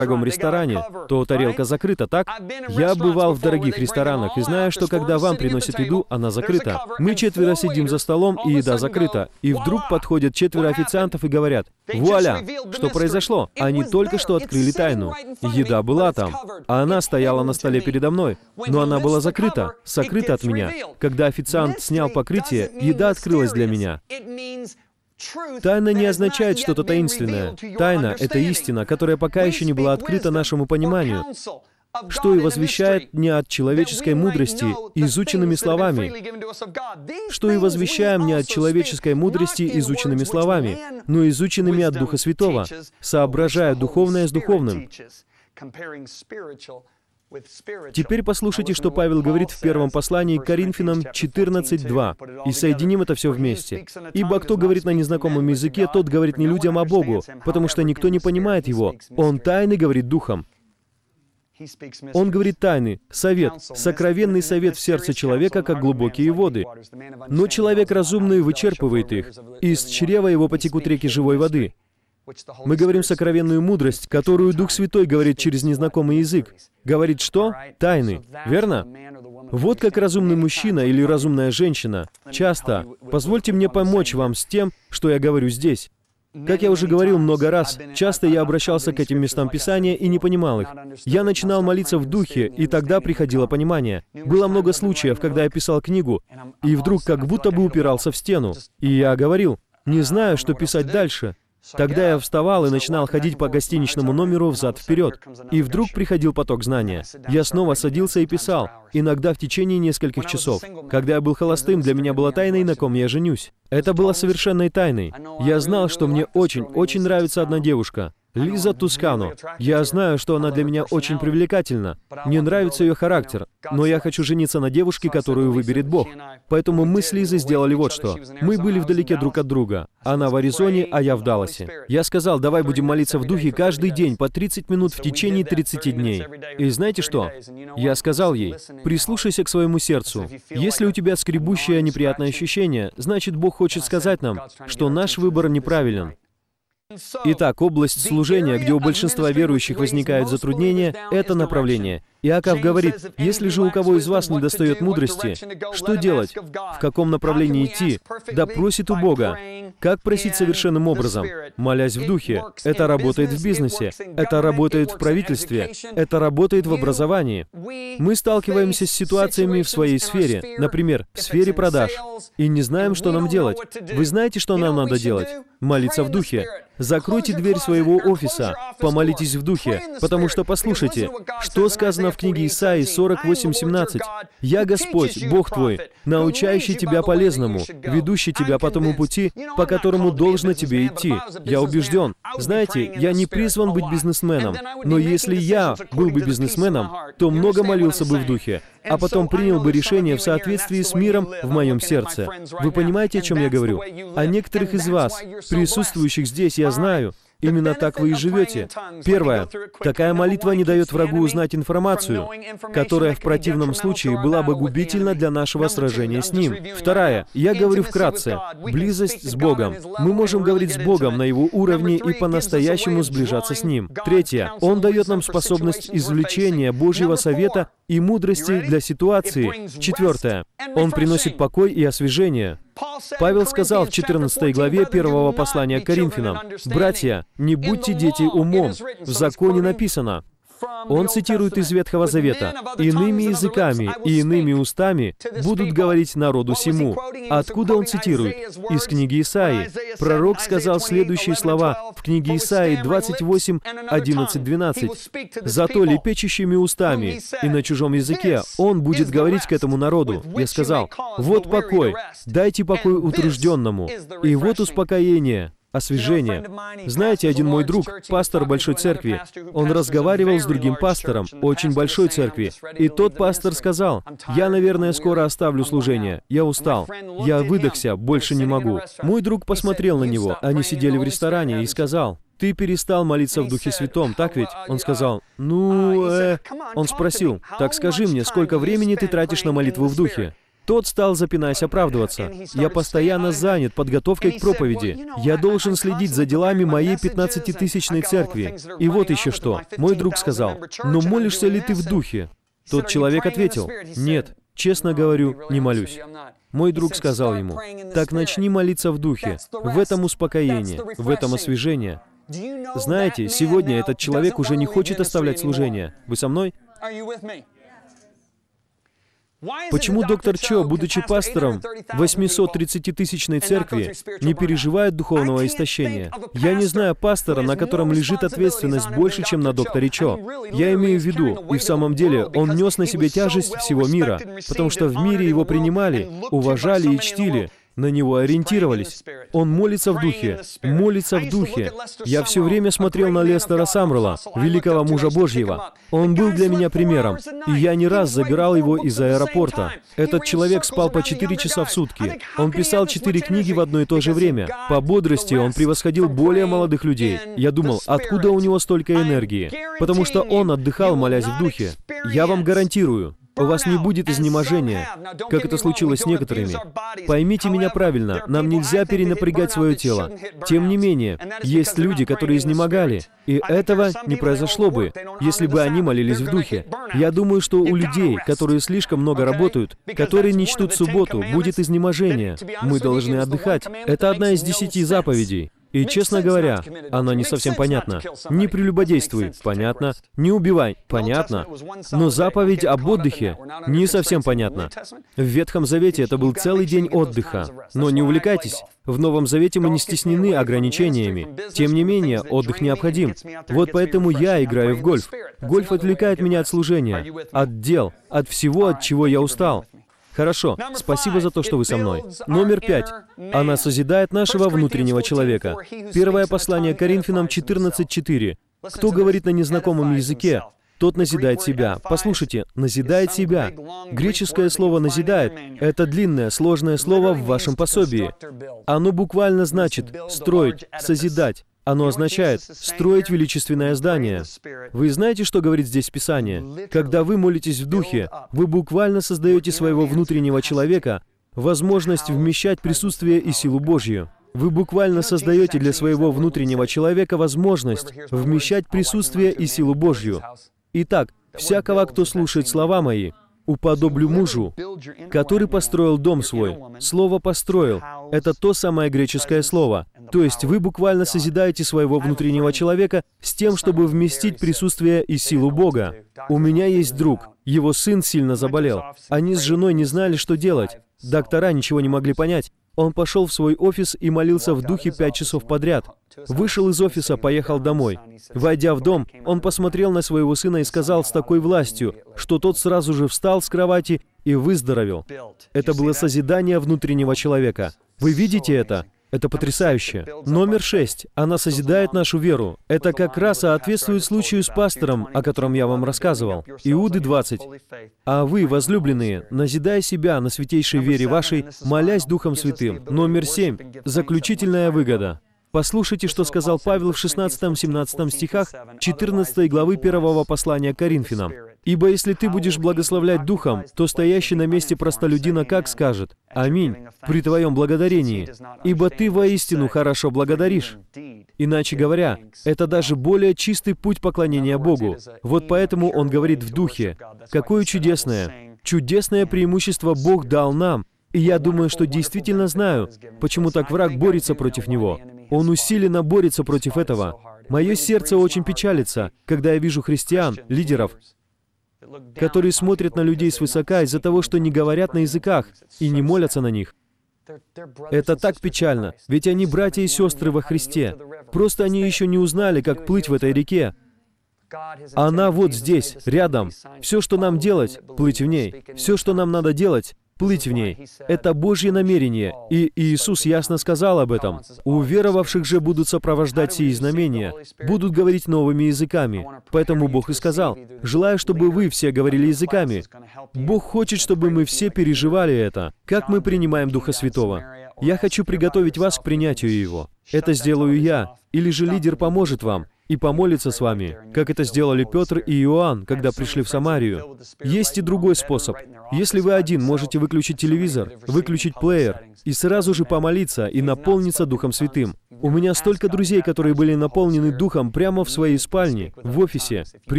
дорогом ресторане, то тарелка закрыта, так? Я бывал в дорогих ресторанах и знаю, что когда вам приносят еду, она закрыта. Мы 4 сидим за столом, и еда закрыта. И вдруг подходят 4 официантов и говорят: «Вуаля! Что произошло? Они только что открыли тайну. Еда была там, а она стояла на столе передо мной, но она была закрыта, сокрыта от меня. Когда официант снял покрытие, еда открылась для меня». Тайна не означает что-то таинственное. Тайна — это истина, которая пока еще не была открыта нашему пониманию, что и возвещает не от человеческой мудрости изученными словами, что и возвещаем не от человеческой мудрости изученными словами, но изученными от Духа Святого, соображая духовное с духовным. Теперь послушайте, что Павел говорит в первом послании к Коринфянам 14:2, и соединим это все вместе. «Ибо кто говорит на незнакомом языке, тот говорит не людям, а Богу, потому что никто не понимает его. Он тайны говорит духом». Он говорит тайны, совет, сокровенный совет в сердце человека, как глубокие воды. Но человек разумный вычерпывает их, и из чрева его потекут реки живой воды. Мы говорим сокровенную мудрость, которую Дух Святой говорит через незнакомый язык. Говорит что? Тайны. Верно? Вот как разумный мужчина или разумная женщина. Часто. Позвольте мне помочь вам с тем, что я говорю здесь. Как я уже говорил много раз, часто я обращался к этим местам Писания и не понимал их. Я начинал молиться в духе, и тогда приходило понимание. Было много случаев, когда я писал книгу, и вдруг как будто бы упирался в стену. И я говорил: не знаю, что писать дальше. Тогда я вставал и начинал ходить по гостиничному номеру взад-вперед. И вдруг приходил поток знания. Я снова садился и писал, иногда в течение нескольких часов. Когда я был холостым, для меня было тайной, на ком я женюсь. Это было совершенной тайной. Я знал, что мне очень нравится одна девушка. Лиза Тускано. Я знаю, что она для меня очень привлекательна. Мне нравится ее характер. Но я хочу жениться на девушке, которую выберет Бог. Поэтому мы с Лизой сделали вот что. Мы были вдалеке друг от друга. Она в Аризоне, а я в Далласе. Я сказал: давай будем молиться в духе каждый день по 30 минут в течение 30 дней. И знаете что? Я сказал ей: прислушайся к своему сердцу. Если у тебя скребущее неприятное ощущение, значит, Бог хочет сказать нам, что наш выбор неправилен. Итак, область служения, где у большинства верующих возникают затруднения, это направление. Иаков говорит: если же у кого из вас недостает мудрости, что делать? В каком направлении идти? Да просит у Бога. Как просить совершенным образом? Молясь в духе. Это работает в бизнесе. Это работает в правительстве. Это работает в образовании. Мы сталкиваемся с ситуациями в своей сфере, например, в сфере продаж, и не знаем, что нам делать. Вы знаете, что нам надо делать? Молиться в духе. Закройте дверь своего офиса, помолитесь в духе, потому что, послушайте, что сказано в книге Исаии 48:17. «Я Господь, Бог твой, научающий тебя полезному, ведущий тебя по тому пути, по которому должно тебе идти». Я убежден. Знаете, я не призван быть бизнесменом, но если я был бы бизнесменом, то много молился бы в духе, а потом принял бы решение в соответствии с миром в моем сердце. Вы понимаете, о чем я говорю? А некоторых из вас, присутствующих здесь, я знаю, именно так вы и живете. Первое. Такая молитва не дает врагу узнать информацию, которая в противном случае была бы губительна для нашего сражения с ним. Вторая. Я говорю вкратце. Близость с Богом. Мы можем говорить с Богом на Его уровне и по-настоящему сближаться с Ним. Третье. Он дает нам способность извлечения Божьего совета и мудрости для ситуации. Четвертое. Он приносит покой и освежение. Павел сказал в 14 главе 1 послания к Коринфянам: «Братья, не будьте дети умом, в законе написано». Он цитирует из Ветхого Завета: «Иными языками и иными устами будут говорить народу сему». Откуда он цитирует? Из книги Исаии. Пророк сказал следующие слова в книге Исаии 28:11-12. «Зато лепечущими устами и на чужом языке он будет говорить к этому народу». Я сказал: вот покой, дайте покой утружденному, и вот успокоение. Освежение. Знаете, один мой друг, пастор большой церкви, он разговаривал с другим пастором очень большой церкви, и тот пастор сказал: «Я, наверное, скоро оставлю служение. Я устал. Я выдохся, больше не могу». Мой друг посмотрел на него, они сидели в ресторане, и сказал: «Ты перестал молиться в Духе Святом, так ведь?» Он сказал: Он спросил: «Так скажи мне, сколько времени ты тратишь на молитву в Духе?» Тот стал, запинаясь, оправдываться. «Я постоянно занят подготовкой к проповеди. Я должен следить за делами моей 15-тысячной церкви. И вот еще что. Мой друг сказал: «Но молишься ли ты в духе?» Тот человек ответил: «Нет, честно говорю, не молюсь». Мой друг сказал ему: «Так начни молиться в духе. В этом успокоение, в этом освежение». Знаете, сегодня этот человек уже не хочет оставлять служение. Вы со мной? Почему доктор Чо, будучи пастором 830-тысячной церкви, не переживает духовного истощения? Я не знаю пастора, на котором лежит ответственность больше, чем на докторе Чо. Я имею в виду, и в самом деле, он нес на себе тяжесть всего мира, потому что в мире его принимали, уважали и чтили, на него ориентировались. Он молится в духе, молится в духе. Я все время смотрел на Лестера Самрелла, великого мужа Божьего. Он был для меня примером, и я не раз забирал его из аэропорта. Этот человек спал по 4 часа в сутки. Он писал 4 книги в одно и то же время. По бодрости он превосходил более молодых людей. Я думал, откуда у него столько энергии? Потому что он отдыхал, молясь в духе. Я вам гарантирую, у вас не будет изнеможения, как это случилось с некоторыми. Поймите меня правильно, нам нельзя перенапрягать свое тело. Тем не менее, есть люди, которые изнемогали, и этого не произошло бы, если бы они молились в духе. Я думаю, что у людей, которые слишком много работают, которые не чтут субботу, будет изнеможение. Мы должны отдыхать. Это одна из 10 заповедей. И, честно говоря, она не совсем понятна. Не прелюбодействуй, понятно. Не убивай, понятно. Но заповедь об отдыхе не совсем понятна. В Ветхом Завете это был целый день отдыха. Но не увлекайтесь. В Новом Завете мы не стеснены ограничениями. Тем не менее, отдых необходим. Вот поэтому я играю в гольф. Гольф отвлекает меня от служения, от дел, от всего, от чего я устал. Хорошо, спасибо за то, что вы со мной. Номер 5. Она созидает нашего внутреннего человека. Первое послание Коринфянам 14:4. Кто говорит на незнакомом языке, тот назидает себя. Послушайте, назидает себя. Греческое слово «назидает» — это длинное, сложное слово в вашем пособии. Оно буквально значит «строить», «созидать». Оно означает «строить величественное здание». Вы знаете, что говорит здесь Писание? Когда вы молитесь в Духе, вы буквально создаете своего внутреннего человека возможность вмещать присутствие и силу Божью. Вы буквально создаете для своего внутреннего человека возможность вмещать присутствие и силу Божью. Итак, всякого, кто слушает слова мои, уподоблю мужу, который построил дом свой. Слово «построил» — это то самое греческое слово. То есть вы буквально созидаете своего внутреннего человека с тем, чтобы вместить присутствие и силу Бога. У меня есть друг. Его сын сильно заболел. Они с женой не знали, что делать. Доктора ничего не могли понять. Он пошел в свой офис и молился в духе 5 часов подряд. Вышел из офиса, поехал домой. Войдя в дом, он посмотрел на своего сына и сказал с такой властью, что тот сразу же встал с кровати и выздоровел. Это было созидание внутреннего человека. Вы видите это? Это потрясающе. Номер 6. Она созидает нашу веру. Это как раз соответствует случаю с пастором, о котором я вам рассказывал. Иуды 20. А вы, возлюбленные, назидай себя на святейшей вере вашей, молясь Духом Святым. Номер 7. Заключительная выгода. Послушайте, что сказал Павел в 16-17 стихах 14 главы 1 послания к Коринфянам. «Ибо если ты будешь благословлять Духом, то стоящий на месте простолюдина как скажет: Аминь, при твоем благодарении, ибо ты воистину хорошо благодаришь». Иначе говоря, это даже более чистый путь поклонения Богу. Вот поэтому он говорит в Духе. Какое чудесное преимущество Бог дал нам. И я думаю, что действительно знаю, почему так враг борется против него. Он усиленно борется против этого. Мое сердце очень печалится, когда я вижу христиан, лидеров, которые смотрят на людей свысока из-за того, что не говорят на языках и не молятся на них. Это так печально, ведь они братья и сестры во Христе. Просто они еще не узнали, как плыть в этой реке. Она вот здесь, рядом. Все, что нам делать, плыть в ней. Все, что нам надо делать, плыть в ней. Это Божье намерение, и Иисус ясно сказал об этом. У веровавших же будут сопровождать сии знамения, будут говорить новыми языками. Поэтому Бог и сказал: «Желаю, чтобы вы все говорили языками». Бог хочет, чтобы мы все переживали это. Как мы принимаем Духа Святого? Я хочу приготовить вас к принятию Его. Это сделаю я, или же лидер поможет вам и помолится с вами, как это сделали Петр и Иоанн, когда пришли в Самарию. Есть и другой способ. Если вы один, можете выключить телевизор, выключить плеер и сразу же помолиться и наполниться Духом Святым. У меня столько друзей, которые были наполнены Духом прямо в своей спальне, в офисе, при